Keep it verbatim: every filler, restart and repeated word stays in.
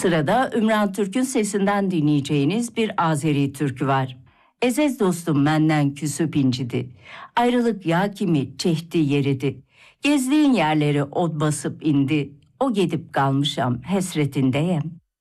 sırada Ümran Türk'ün sesinden dinleyeceğiniz bir Azeri türkü var. Ezez dostum menden küsüp incidi. Ayrılık ya kimi çehdi yeridi. Gezdiğin yerleri od basıp indi. O gidip kalmışam hesretindeyem.